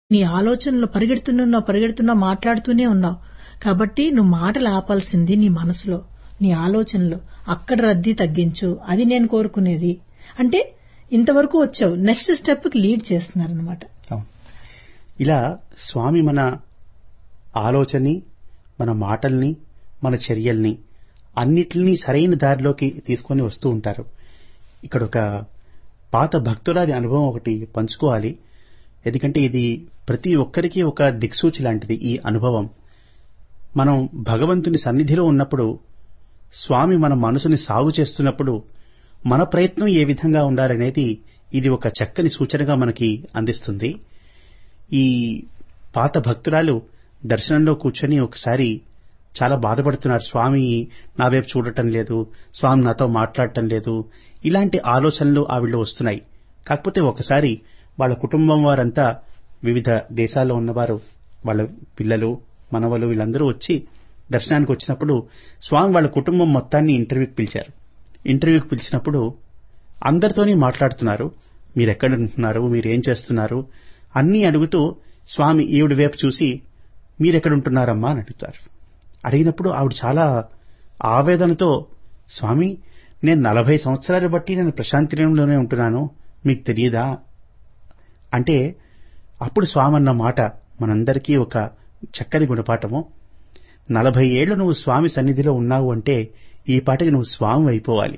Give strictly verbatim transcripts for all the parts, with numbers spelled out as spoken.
నీ ఆలోచనలో పరిగెడుతున్నావు పరిగెడుతున్నావు మాట్లాడుతూనే ఉన్నావు. కాబట్టి నువ్వు మాటలు ఆపాల్సింది నీ మనసులో, నీ ఆలోచనలో. అక్కడ రద్దీ తగ్గించు, అది నేను కోరుకునేది అంటే ఇంతవరకు వచ్చావు, నెక్స్ట్ స్టెప్ కి లీడ్ చేస్తున్నారనమాట. ఇలా స్వామి మన ఆలోచనని, మన మాటల్ని, మన చర్యల్ని అన్నిటినీ సరైన దారిలోకి తీసుకొని వస్తూ ఉంటారు. ఇక్కడ ఒక పాత భక్తురాలి అనుభవం ఒకటి పంచుకోవాలి. ఎందుకంటే ఇది ప్రతి ఒక్కరికి ఒక దిక్సూచి లాంటిది. ఈ అనుభవం మనం భగవంతుని సన్నిధిలో ఉన్నప్పుడు, స్వామి మన మనసుని సాగు చేస్తున్నప్పుడు మన ప్రయత్నం ఏ విధంగా ఉండాలనేది ఇది ఒక చక్కని సూచనగా మనకి అందిస్తుంది. ఈ పాత భక్తురాలు దర్శనంలో కూర్చొని ఒకసారి చాలా బాధపడుతున్నారు. స్వామి నా వైపు చూడటం లేదు, స్వామి నాతో మాట్లాడటం లేదు, ఇలాంటి ఆలోచనలు ఆవిడలో వస్తున్నాయి. కాకపోతే ఒకసారి వాళ్ళ కుటుంబం వారంతా, వివిధ దేశాల్లో ఉన్నవారు, వాళ్ళ పిల్లలు, మనవలు వీళ్ళందరూ వచ్చి దర్శనానికి వచ్చినప్పుడు స్వామి వాళ్ళ కుటుంబం మొత్తాన్ని ఇంటర్వ్యూకి పిలిచారు. ఇంటర్వ్యూకి పిలిచినప్పుడు అందరితోనే మాట్లాడుతున్నారు. మీరెక్కడ ఉంటున్నారు, మీరేం చేస్తున్నారు అన్నీ అడుగుతూ స్వామి ఈవిడ వైపు చూసి మీరెక్కడుంటున్నారమ్మా అని అడుగుతారు. అడిగినప్పుడు ఆవిడ చాలా ఆవేదనతో, స్వామి నేను నలభై సంవత్సరాలు బట్టి నేను ప్రశాంతిలోనే ఉంటున్నాను, మీకు తెలియదా అంటే, అప్పుడు స్వామి అన్న మాట మనందరికీ ఒక చక్కని గుణపాఠము. నలభై ఏళ్లు నువ్వు స్వామి సన్నిధిలో ఉన్నావు అంటే ఈ పాటికి నువ్వు స్వామి అయిపోవాలి.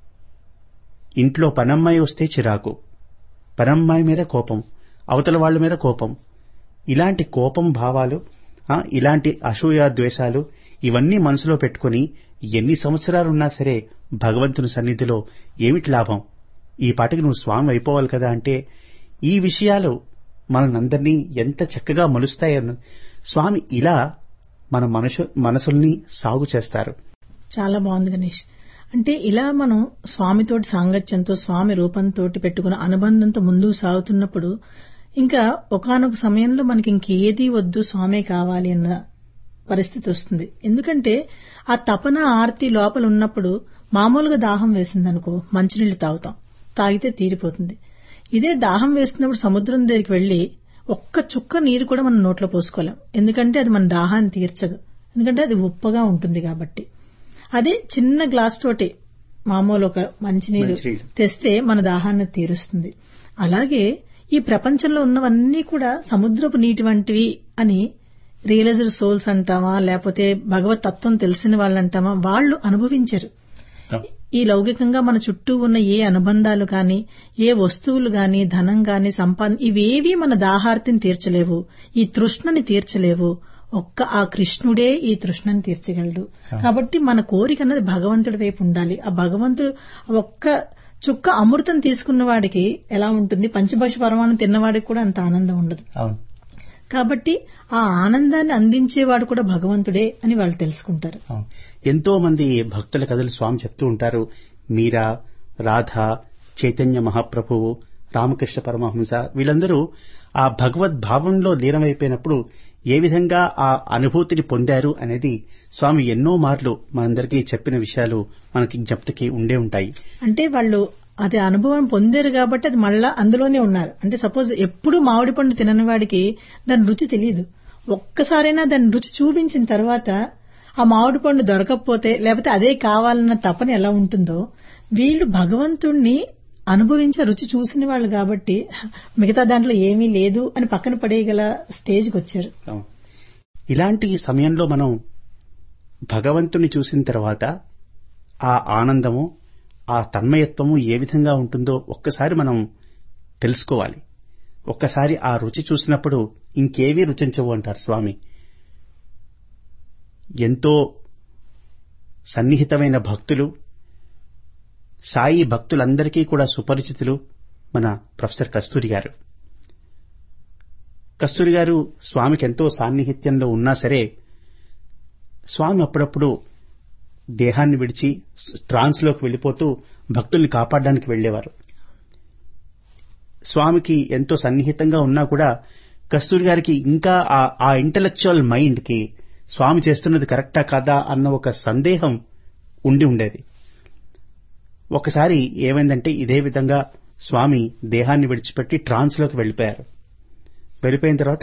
ఇంట్లో పనమ్మాయి వస్తే చిరాకు, పనమ్మాయి మీద కోపం, అవతల వాళ్ళ మీద కోపం, ఇలాంటి కోపం భావాలు, ఇలాంటి అసూయ ద్వేషాలు ఇవన్నీ మనసులో పెట్టుకుని ఎన్ని సంవత్సరాలున్నా సరే భగవంతుని సన్నిధిలో ఏమిటి లాభం? ఈ పాటికి నువ్వు స్వామి అయిపోవాలి కదా అంటే, ఈ విషయాలు మనందరినీ ఎంత చక్కగా మలుస్తాయని స్వామి ఇలా మన మనసు మనసుల్ని సాగు చేస్తారు. చాలా బాగుంది గణేష్. అంటే ఇలా మనం స్వామితోటి సాంగత్యంతో, స్వామి రూపంతో పెట్టుకున్న అనుబంధంతో ముందుకు సాగుతున్నప్పుడు ఇంకా ఒకానొక సమయంలో మనకి ఇంకేదీ వద్దు, స్వామే కావాలి అన్న పరిస్థితి వస్తుంది. ఎందుకంటే ఆ తపన ఆర్తి లోపల ఉన్నప్పుడు మామూలుగా దాహం వేసిందనుకో మంచినీళ్లు తాగుతాం, తాగితే తీరిపోతుంది. ఇదే దాహం వేస్తున్నప్పుడు సముద్రం దగ్గరికి వెళ్లి ఒక్క చుక్క నీరు కూడా మనం నోట్లో పోసుకోలేం. ఎందుకంటే అది మన దాహాన్ని తీర్చదు, ఎందుకంటే అది ఉప్పగా ఉంటుంది కాబట్టి. అదే చిన్న గ్లాస్ తోటి మామూలు ఒక మంచినీరు తెస్తే మన దాహాన్ని తీరుస్తుంది. అలాగే ఈ ప్రపంచంలో ఉన్నవన్నీ కూడా సముద్రపు నీటి వంటివి అని రియలైజ్డ్ సోల్స్ అంటామా, లేకపోతే భగవత్ తత్వం తెలిసిన వాళ్ళు అంటామా, వాళ్ళు అనుభవించరు. ఈ లౌకికంగా మన చుట్టూ ఉన్న ఏ అనుబంధాలు గాని, ఏ వస్తువులు గాని, ధనం గాని, సంపాదన ఇవేవీ మన దాహార్తిని తీర్చలేవు, ఈ తృష్ణని తీర్చలేవు. ఒక్క ఆ కృష్ణుడే ఈ తృష్ణని తీర్చగలడు. కాబట్టి మన కోరిక అన్నది భగవంతుడి వైపు ఉండాలి. ఆ భగవంతుడు ఒక్క చుక్క అమృతం తీసుకున్న వాడికి ఎలా ఉంటుంది, పంచభక్ష పరమాణం తిన్నవాడికి కూడా అంత ఆనందం ఉండదు. కాబట్టి ఆ ఆనందాన్ని అందించేవాడు కూడా భగవంతుడే అని వాళ్ళు తెలుసుకుంటారు. ఎంతో మంది భక్తుల కథలు స్వామి చెప్తూ ఉంటారు. మీరా, రాధ, చైతన్య మహాప్రభువు, రామకృష్ణ పరమహంస వీళ్ళందరూ ఆ భగవద్భావంలో లీనమైపోయినప్పుడు ఏ విధంగా ఆ అనుభూతిని పొందారు అనేది స్వామి ఎన్నో మార్లు మనందరికీ చెప్పిన విషయాలు మనకి జ్ఞప్తికి ఉండే ఉంటాయి. అంటే వాళ్ళు అది అనుభవం పొందారు కాబట్టి అది మళ్ళా అందులోనే ఉన్నారు. అంటే సపోజ్ ఎప్పుడు మామిడి పండు తినని వాడికి దాని రుచి తెలియదు. ఒక్కసారైనా దాని రుచి చూపించిన తర్వాత ఆ మామిడి పండు దొరకకపోతే, లేకపోతే అదే కావాలన్న తపన ఎలా ఉంటుందో, వీళ్ళు భగవంతుణ్ణి అనుభవించే రుచి చూసిన వాళ్ళు కాబట్టి మిగతా దాంట్లో ఏమీ లేదు అని పక్కన పడేయగల స్టేజ్కి వచ్చారు. ఇలాంటి సమయంలో మనం భగవంతుని చూసిన తర్వాత ఆ ఆనందము, ఆ తన్మయత్వము ఏ విధంగా ఉంటుందో ఒక్కసారి మనం తెలుసుకోవాలి. ఒక్కసారి ఆ రుచి చూసినప్పుడు ఇంకేవీ రుచించవు అంటారు స్వామి. ఎంతో సన్నిహితమైన భక్తులు, సాయి భక్తులందరికీ కూడా సుపరిచితులు మన ప్రొఫెసర్ కస్తూరి గారు. కస్తూరి గారు స్వామికి ఎంతో సాన్నిహిత్యంలో ఉన్నా సరే స్వామి అప్పుడప్పుడు దేహాన్ని విడిచి ట్రాన్స్ లోకి వెళ్లిపోతూ భక్తుల్ని కాపాడడానికి వెళ్లేవారు. స్వామికి ఎంతో సన్నిహితంగా ఉన్నా కూడా కస్తూరి గారికి ఇంకా ఆ ఇంటలెక్చువల్ మైండ్ కి స్వామి చేస్తున్నది కరెక్టా కాదా అన్న ఒక సందేహం ఉండి ఉండేది. ఒకసారి ఏమైందంటే ఇదే విధంగా స్వామి దేహాన్ని విడిచిపెట్టి ట్రాన్స్ లోకి వెళ్లిపోయారు. వెళ్ళిపోయిన తర్వాత